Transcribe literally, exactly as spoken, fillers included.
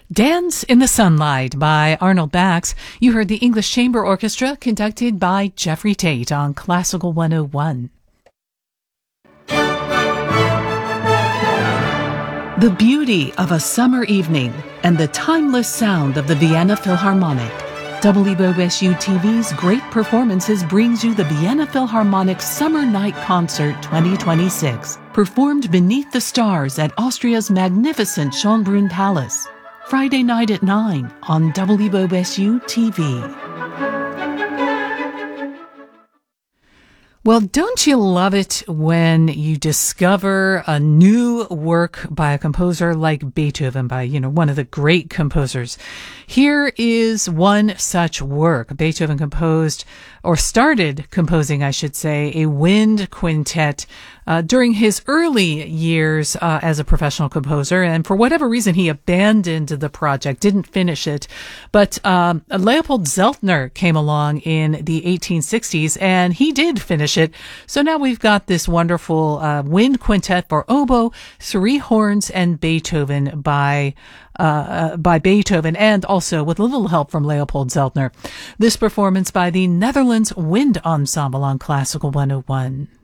Dance in the Sunlight by Arnold Bax. You heard the English Chamber Orchestra conducted by Jeffrey Tate on Classical one oh one. The beauty of a summer evening and the timeless sound of the Vienna Philharmonic. W O S U T V's Great Performances brings you the Vienna Philharmonic Summer Night Concert twenty twenty-six, performed beneath the stars at Austria's magnificent Schönbrunn Palace. Friday night at nine on W O S U T V. Well, don't you love it when you discover a new work by a composer like Beethoven, by, you know, one of the great composers? Here is one such work. Beethoven composed, or started composing, I should say, a wind quintet uh, during his early years uh, as a professional composer. And for whatever reason, he abandoned the project, didn't finish it. But um, Leopold Zeltner came along in the eighteen sixties, and he did finish it. So now we've got this wonderful uh, wind quintet for oboe, three horns, and Beethoven by uh, uh, by Beethoven, and also with a little help from Leopold Zeltner. This performance by the Netherlands Wind Ensemble on Classical one oh one.